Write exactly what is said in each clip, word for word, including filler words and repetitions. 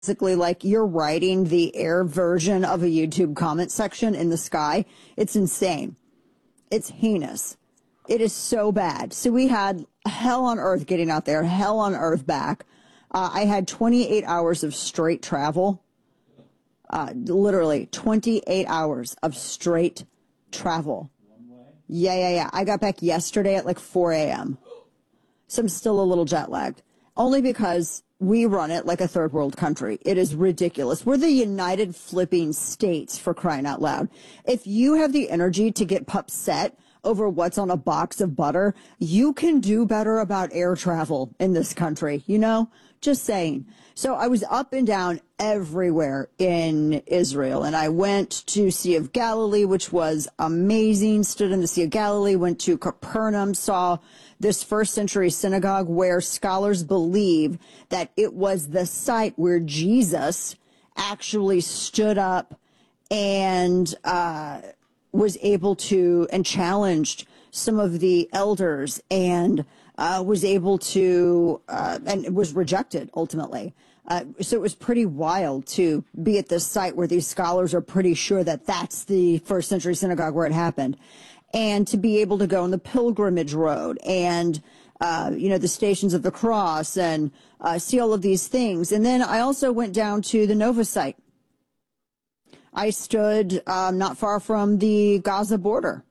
basically like you're writing the air version of a YouTube comment section in the sky. It's insane. It's heinous. It is so bad. So we had hell on earth getting out there, hell on earth back. Uh, I had twenty-eight hours of straight travel. Uh, literally twenty-eight hours of straight travel. Yeah, yeah, yeah. I got back yesterday at like four a.m. So I'm still a little jet lagged. Only because we run it like a third world country. It is ridiculous. We're the United Flipping States, for crying out loud. If you have the energy to get upset over what's on a box of butter, you can do better about air travel in this country, you know? Just saying. So I was up and down everywhere in Israel, and I went to Sea of Galilee, which was amazing, stood in the Sea of Galilee, went to Capernaum, saw this first century synagogue where scholars believe that it was the site where Jesus actually stood up and uh, was able to and challenged some of the elders and uh, was able to uh, and was rejected ultimately. Uh, so it was pretty wild to be at this site where these scholars are pretty sure that that's the first century synagogue where it happened. And to be able to go on the pilgrimage road and, uh, you know, the Stations of the Cross and uh, see all of these things. And then I also went down to the Nova site. I stood um, not far from the Gaza border.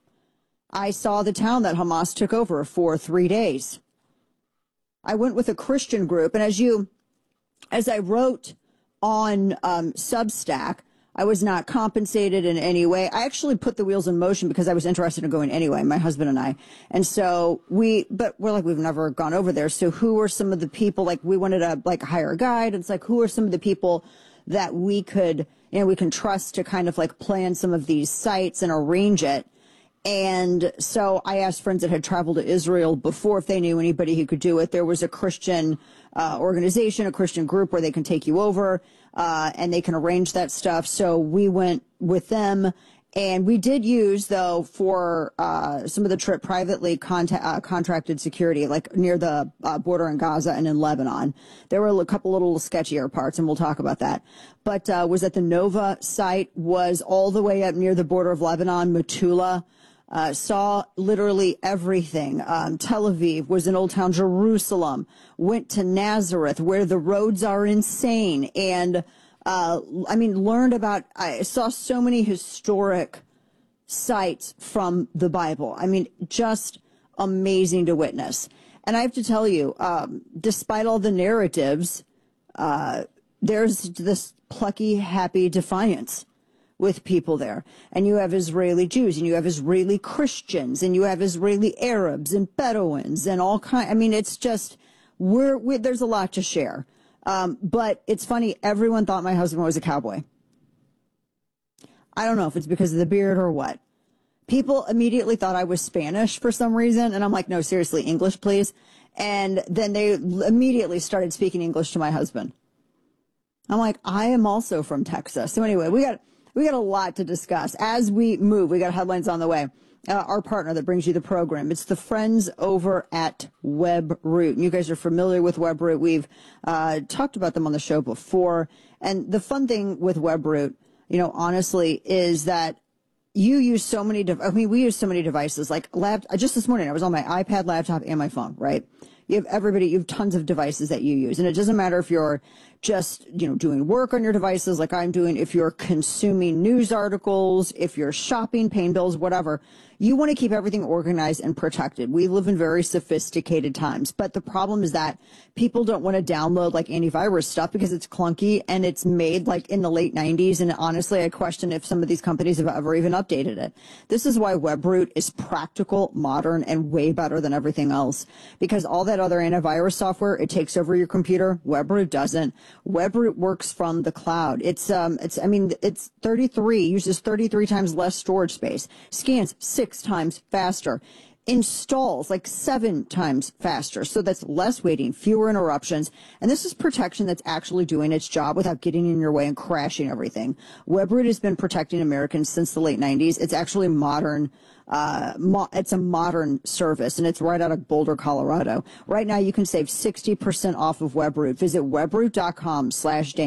I saw the town that Hamas took over for three days. I went with a Christian group, and as you, as I wrote on um, Substack, I was not compensated in any way. I actually put the wheels in motion because I was interested in going anyway, my husband and I. And so we, but we're like, we've never gone over there. So who are some of the people, like we wanted to like hire a guide. It's like, who are some of the people that we could, you know, we can trust to kind of like plan some of these sites and arrange it. And so I asked friends that had traveled to Israel before if they knew anybody who could do it. There was a Christian uh, organization, a Christian group where they can take you over uh, and they can arrange that stuff. So we went with them. And we did use, though, for uh, some of the trip privately contact, uh, contracted security, like near the uh, border in Gaza and in Lebanon. There were a couple little sketchier parts, and we'll talk about that. But uh, was at the Nova site, was all the way up near the border of Lebanon, Metula. Uh, saw literally everything. Um, Tel Aviv, was in Old Town Jerusalem, went to Nazareth, where the roads are insane. And, uh, I mean, learned about, I saw so many historic sites from the Bible. I mean, just amazing to witness. And I have to tell you, um, despite all the narratives, uh, there's this plucky, happy defiance with people there. And you have Israeli Jews, and you have Israeli Christians, and you have Israeli Arabs and Bedouins and all kind. I mean, it's just, we're, we, there's a lot to share. Um, but it's funny, everyone thought my husband was a cowboy. I don't know if it's because of the beard or what. People immediately thought I was Spanish for some reason, and I'm like, no, seriously, English, please. And then they immediately started speaking English to my husband. I'm like, I am also from Texas. So anyway, we got We got a lot to discuss. As we move, we got headlines on the way. Uh, our partner that brings you the program, it's the friends over at Webroot. And you guys are familiar with Webroot. We've uh, talked about them on the show before. And the fun thing with Webroot, you know, honestly, is that you use so many, de- I mean, we use so many devices. Like, lap- just this morning, I was on my iPad, laptop, and my phone, right? You have everybody, you have tons of devices that you use. And it doesn't matter if you're just, you know, doing work on your devices like I'm doing, if you're consuming news articles, if you're shopping, paying bills, whatever. You want to keep everything organized and protected. We live in very sophisticated times. But the problem is that people don't want to download like antivirus stuff because it's clunky and it's made like in the late nineties. And honestly, I question if some of these companies have ever even updated it. This is why Webroot is practical, modern, and way better than everything else. Because all that other antivirus software, it takes over your computer. Webroot doesn't. Webroot works from the cloud. It's, um, it's, I mean, it's thirty-three, uses thirty-three times less storage space, scans six times faster. installs like seven times faster. So that's less waiting, fewer interruptions. And this is protection that's actually doing its job without getting in your way and crashing everything. Webroot has been protecting Americans since the late nineties. It's actually modern. Uh, mo- it's a modern service, and it's right out of Boulder, Colorado. Right now, you can save sixty percent off of Webroot. Visit webroot dot com slash Dan.